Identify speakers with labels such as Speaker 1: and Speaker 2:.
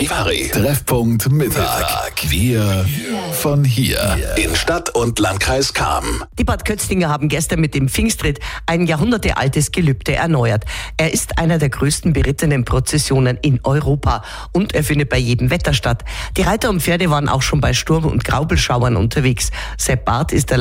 Speaker 1: Charivari. Treffpunkt Mittag. Wir von hier. In Stadt und Landkreis Cham.
Speaker 2: Die Bad Kötzlinger haben gestern mit dem Pfingstritt ein jahrhundertealtes Gelübde erneuert. Er ist einer der größten berittenen Prozessionen in Europa und er findet bei jedem Wetter statt. Die Reiter und Pferde waren auch schon bei Sturm und Graupelschauern unterwegs. Sepp Barth ist der